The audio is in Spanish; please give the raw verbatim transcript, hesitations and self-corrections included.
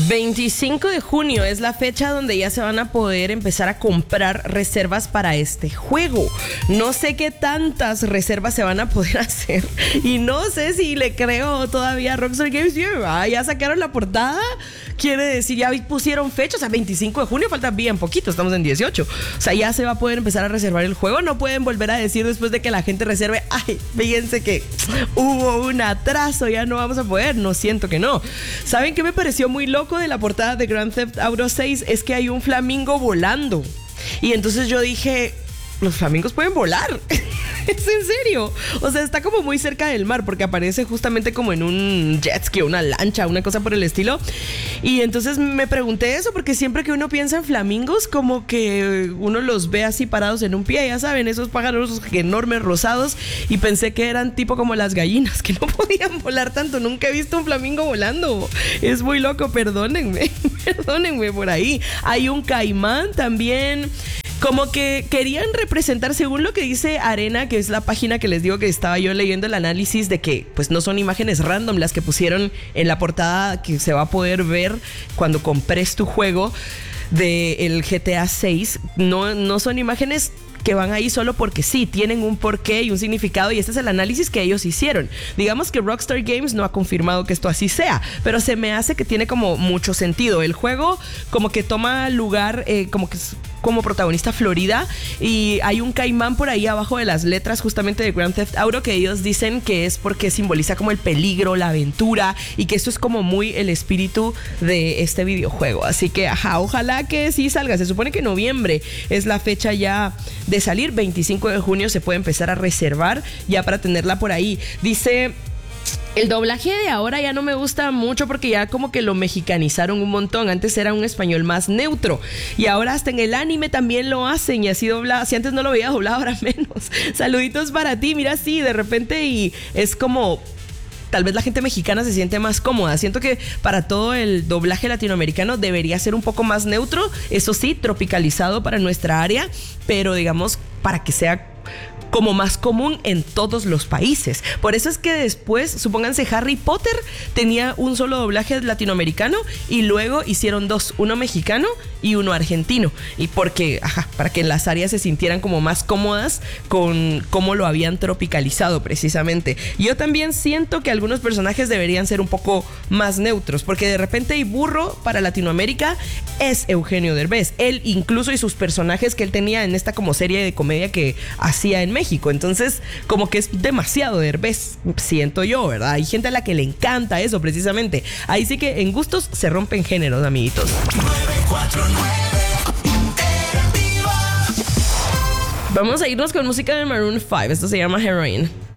veinticinco de junio es la fecha donde ya se van a poder empezar a comprar reservas para este juego. No sé qué tantas reservas se van a poder hacer y no sé si le creo todavía a Rockstar Games. Ah, ya sacaron la portada, quiere decir, ya pusieron fecha, o sea, veinticinco de junio, falta bien poquito, estamos en dieciocho. O sea, ya se va a poder empezar a reservar el juego. No pueden volver a decir después de que la gente reserve, ay, fíjense que hubo un atraso, ya no vamos a poder. No, siento que no. ¿Saben qué me pareció muy loco de la portada de Grand Theft Auto seis? Es que hay un flamingo volando. Y entonces yo dije, los flamingos pueden volar. ¿Es en serio? O sea, está como muy cerca del mar porque aparece justamente como en un jet ski, una lancha, una cosa por el estilo. Y entonces me pregunté eso porque siempre que uno piensa en flamingos, como que uno los ve así parados en un pie, ya saben, esos pájaros enormes rosados, y pensé que eran tipo como las gallinas, que no podían volar tanto. Nunca he visto un flamingo volando. Es muy loco, perdónenme, perdónenme por ahí. Hay un caimán también. Como que querían representar, según lo que dice Arena, que es la página que les digo que estaba yo leyendo el análisis, de que pues no son imágenes random las que pusieron en la portada que se va a poder ver cuando compres tu juego del G T A seis. No, no son imágenes que van ahí solo porque sí, tienen un porqué y un significado, y este es el análisis que ellos hicieron. Digamos que Rockstar Games no ha confirmado que esto así sea, pero se me hace que tiene como mucho sentido. El juego como que toma lugar eh, como que como protagonista Florida, y hay un caimán por ahí abajo de las letras justamente de Grand Theft Auto que ellos dicen que es porque simboliza como el peligro, la aventura, y que esto es como muy el espíritu de este videojuego. Así que ajá, ojalá que sí salga. Se supone que noviembre es la fecha ya de salir. Veinticinco de junio se puede empezar a reservar ya para tenerla por ahí. Dice: el doblaje de ahora ya no me gusta mucho porque ya como que lo mexicanizaron un montón. Antes era un español más neutro y ahora hasta en el anime también lo hacen, y así doblado. Si antes no lo veía doblado, ahora menos. Saluditos para ti. Mira, sí, de repente, y es como tal vez la gente mexicana se siente más cómoda. Siento que para todo el doblaje latinoamericano debería ser un poco más neutro, eso sí, tropicalizado para nuestra área, pero digamos para que sea como más común en todos los países. Por eso es que después, supónganse, Harry Potter tenía un solo doblaje latinoamericano y luego hicieron dos, uno mexicano y uno argentino, y porque, ajá, para que las áreas se sintieran como más cómodas con cómo lo habían tropicalizado precisamente. Yo también siento que algunos personajes deberían ser un poco más neutros, porque de repente hay burro para Latinoamérica es Eugenio Derbez, él incluso, y sus personajes que él tenía en esta como serie de comedia que hacía en México. Entonces como que es demasiado Derbez, siento yo, ¿verdad? Hay gente a la que le encanta eso precisamente. Ahí sí que en gustos se rompen géneros, amiguitos. nueve cuatro nueve Vamos a irnos con música de Maroon cinco. Esto se llama Heroin.